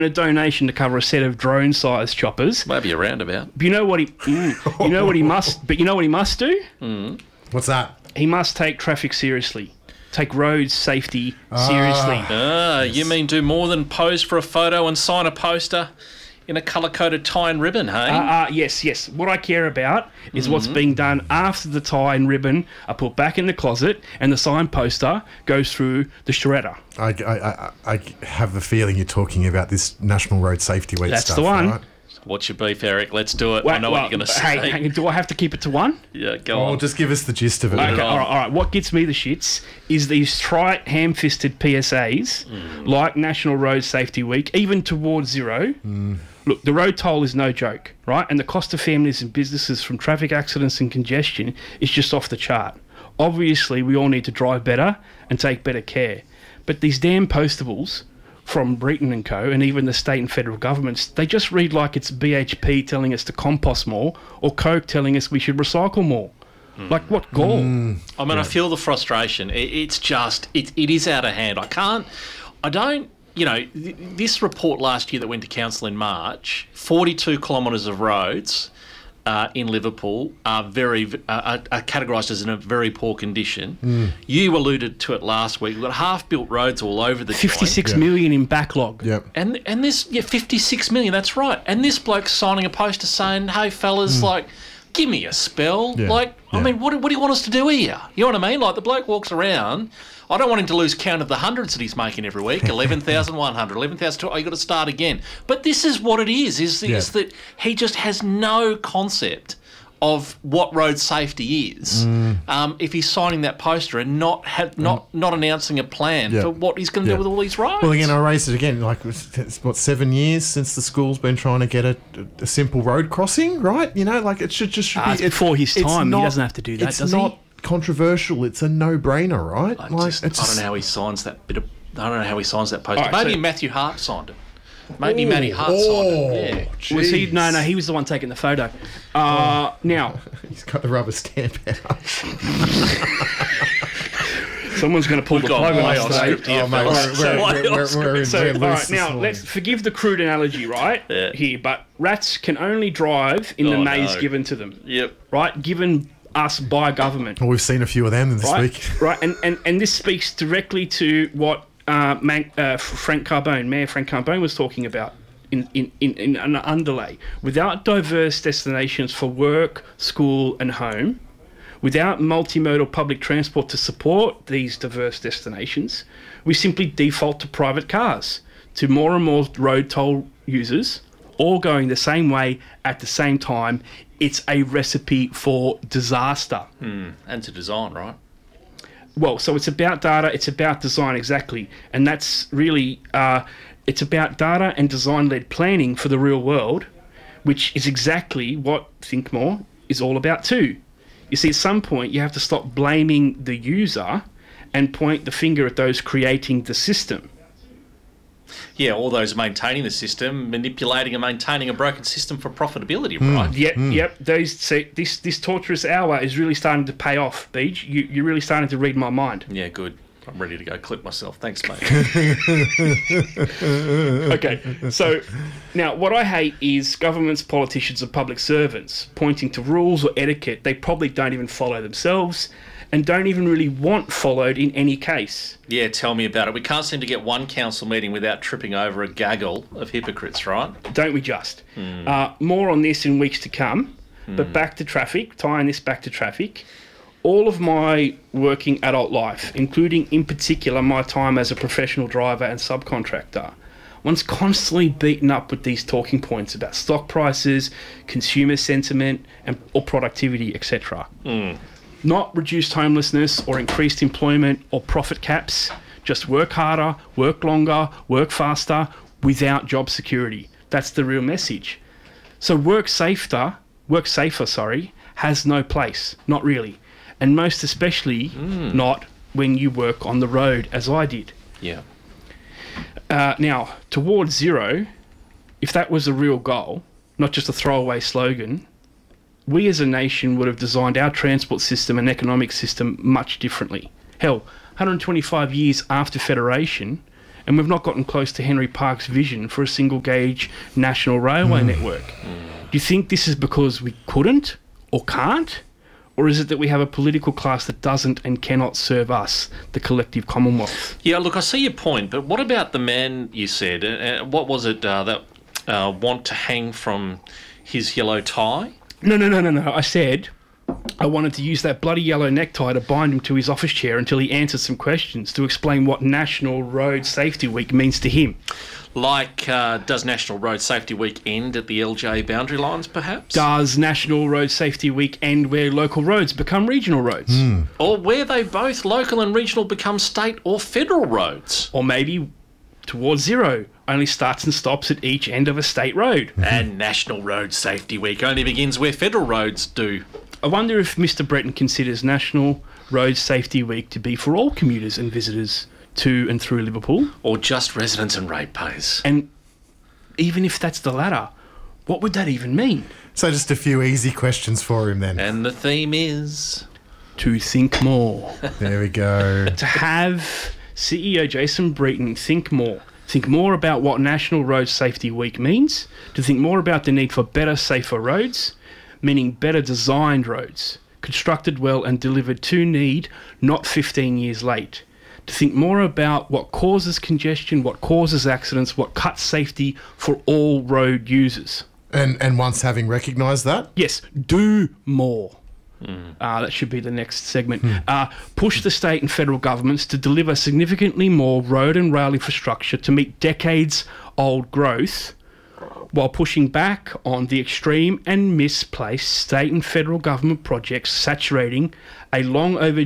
a donation to cover a set of drone-sized choppers. Maybe a roundabout. But you know what he must do? What's that? He must take traffic seriously. Take road safety seriously. You mean do more than pose for a photo and sign a poster in a colour-coded tie and ribbon, hey? Yes. What I care about is what's being done after the tie and ribbon are put back in the closet and the sign poster goes through the shredder. I have the feeling you're talking about this National Road Safety Week That's stuff. the one. Right? What's your beef, Eric? Let's do it. I know what you're going to say. Hey, hang on, do I have to keep it to one? Yeah, go on. Just give us the gist of it. Okay, all right. What gets me the shits is these trite, ham-fisted PSAs, like National Road Safety Week, even towards zero. Look, the road toll is no joke, right? And the cost of families and businesses from traffic accidents and congestion is just off the chart. Obviously, we all need to drive better and take better care. But these damn postables from Breton and Co. and even the state and federal governments, they just read like it's BHP telling us to compost more or Coke telling us we should recycle more. Like, what gall? I mean, I feel the frustration. It is out of hand. This report last year that went to council in March, 42 kilometres of roads in Liverpool are categorised as in a very poor condition. You alluded to it last week. We've got half-built roads all over the 56 million in backlog. Yep. And this, 56 million, that's right. And this bloke's signing a poster saying, hey, fellas, give me a spell. Yeah. I mean, what do you want us to do here? You know what I mean? Like, the bloke walks around. I don't want him to lose count of the hundreds that he's making every week. 11,100, 11,200. You've got to start again. But this is what it is that he just has no concept of what road safety is. If he's signing that poster and not announcing a plan for what he's going to do with all these roads. Well, again, I raised it again. Like, it's 7 years since the school's been trying to get a simple road crossing, right? You know, like it should be. It's before his time. He doesn't have to do that, does he? It's not controversial. It's a no-brainer, right? I don't know how he signs that bit of. I don't know how he signs that poster. Maybe Matthew Hart signed it. Maybe Matty Hart signed it. Yeah. Was he? No, he was the one taking the photo. Now he's got the rubber stamp out. Someone's going to pull the plug on us today. We're all right, now let's forgive the crude analogy, right? Here, but rats can only drive in the maze given to them. Yep. Right, given us by government. Well, we've seen a few of them this week. Right, and this speaks directly to what Mayor Frank Carbone was talking about in an underlay. Without diverse destinations for work, school and home, without multimodal public transport to support these diverse destinations, we simply default to private cars, to more and more road toll users, all going the same way at the same time. It's a recipe for disaster. And to design, right? Well, so it's about data, it's about design, exactly. And that's really, it's about data and design-led planning for the real world, which is exactly what Think More is all about too. You see, at some point, you have to stop blaming the user and point the finger at those creating the system. Yeah, all those maintaining the system, manipulating and maintaining a broken system for profitability, right? Yep. This torturous hour is really starting to pay off, Beej. You're really starting to read my mind. Yeah, good. I'm ready to go clip myself. Thanks, mate. Okay, so now what I hate is governments, politicians and public servants pointing to rules or etiquette they probably don't even follow themselves and don't even really want followed in any case. Yeah, tell me about it. We can't seem to get one council meeting without tripping over a gaggle of hypocrites, right? Don't we just? More on this in weeks to come, but back to traffic, tying this back to traffic. All of my working adult life, including in particular my time as a professional driver and subcontractor, one's constantly beaten up with these talking points about stock prices, consumer sentiment, or productivity, etc. Not reduced homelessness or increased employment or profit caps, just work harder, work longer, work faster, without job security. That's the real message. So work safer, has no place, not really. And most especially not when you work on the road, as I did. Yeah. Now, towards zero, if that was a real goal, not just a throwaway slogan, we as a nation would have designed our transport system and economic system much differently. Hell, 125 years after Federation, And we've not gotten close to Henry Park's vision for a single gauge national railway network. Do you think this is because we couldn't or can't? Or is it that we have a political class that doesn't and cannot serve us, the collective Commonwealth? Yeah, look, I see your point, but what about the man you said? What was it that want to hang from his yellow tie? No. I said I wanted to use that bloody yellow necktie to bind him to his office chair until he answered some questions to explain what National Road Safety Week means to him. Like, does National Road Safety Week end at the LJ boundary lines, perhaps? Does National Road Safety Week end where local roads become regional roads? Or where they both, local and regional, become state or federal roads? Or maybe towards zero, only starts and stops at each end of a state road. And National Road Safety Week only begins where federal roads do. I wonder if Mr. Breton considers National Road Safety Week to be for all commuters and visitors to and through Liverpool. Or just residents and ratepayers. And even if that's the latter, what would that even mean? So just a few easy questions for him then. And the theme is... to think more. There we go. To have CEO Jason Breton think more about what National Road Safety Week means, to think more about the need for better, safer roads, meaning better designed roads, constructed well and delivered to need, not 15 years late. To think more about what causes congestion, what causes accidents, what cuts safety for all road users. And once having recognised that? Yes, do more. That should be the next segment. Push the state and federal governments to deliver significantly more road and rail infrastructure to meet decades-old growth, while pushing back on the extreme and misplaced state and federal government projects saturating a long over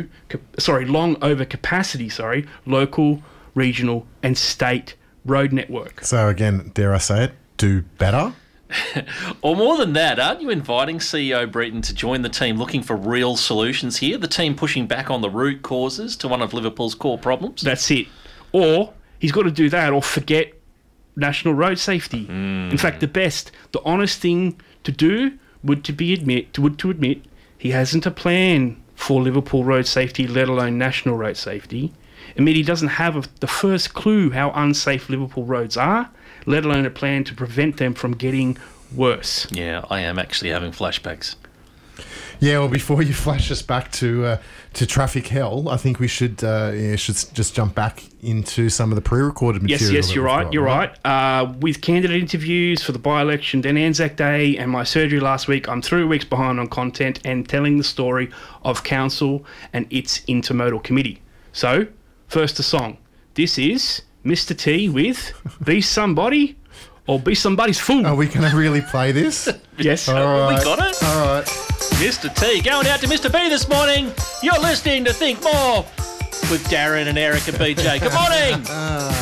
capacity, local, regional and state road network. So again, dare I say it, do better? Or more than that, aren't you inviting CEO Breton to join the team looking for real solutions here? The team pushing back on the root causes to one of Liverpool's core problems? That's it. Or he's got to do that or forget National Road Safety. In fact, the honest thing to do would to admit he hasn't a plan for Liverpool road safety, let alone national road safety. Admit he doesn't have the first clue how unsafe Liverpool roads are, let alone a plan to prevent them from getting worse. Yeah, I am actually having flashbacks. Yeah, well, before you flash us back to traffic hell, I think we should just jump back into some of the pre-recorded material. Yes, you're right. With candidate interviews for the by-election, then Anzac Day, and my surgery last week, I'm 3 weeks behind on content and telling the story of council and its intermodal committee. So, first a song. This is Mr. T with Be Somebody or Be Somebody's Fool. Are we going to really play this? Yes. All right. We got it. All right. Mr. T, going out to Mr. B this morning. You're listening to Think More with Darren and Eric and BJ. Good morning.